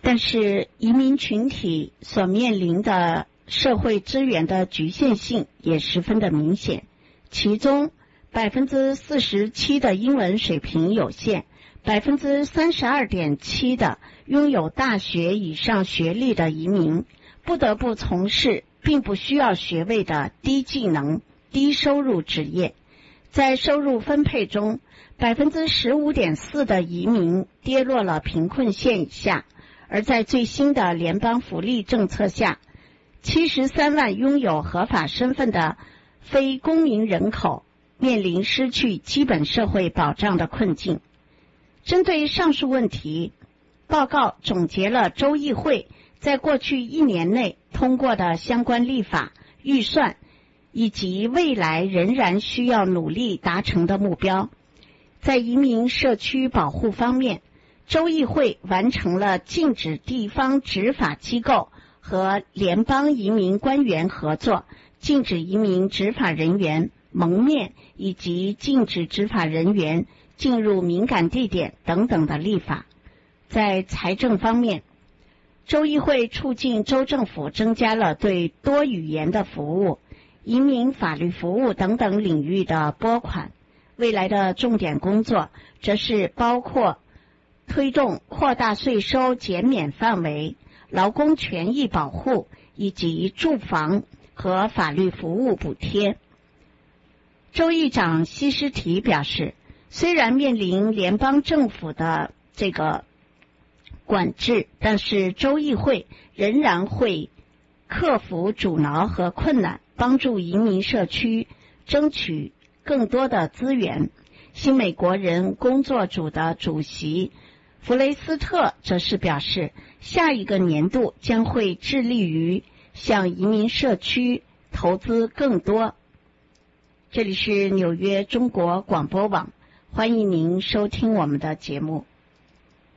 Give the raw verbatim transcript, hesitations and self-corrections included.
但是移民群体所面临的社会资源的局限性也十分的明显，其中百分之四十七的英文水平有限，百分之三十二点七的拥有大学以上学历的移民不得不从事并不需要学位的低技能、低收入职业。在收入分配中，百分之十五点四的移民跌落了贫困线以下，而在最新的联邦福利政策下，七十三万拥有合法身份的非公民人口面临失去基本社会保障的困境。针对上述问题，报告总结了州议会在过去一年内通过的相关立法、预算以及未来仍然需要努力达成的目标。在移民社区保护方面，州议会完成了禁止地方执法机构和联邦移民官员合作，禁止移民执法人员蒙面以及禁止执法人员进入敏感地点等等的立法。在财政方面，州议会促进州政府增加了对多语言的服务、移民法律服务等等领域的拨款。未来的重点工作则是包括推动扩大税收减免范围、劳工权益保护以及住房和法律服务补贴。州议长希斯提表示，虽然面临联邦政府的这个管制，但是州议会仍然会克服阻挠和困难，帮助移民社区争取更多的资源。新美国人工作组的主席弗雷斯特则是表示，下一个年度将会致力于向移民社区投资更多。这里是纽约中国广播网，欢迎您收听我们的节目。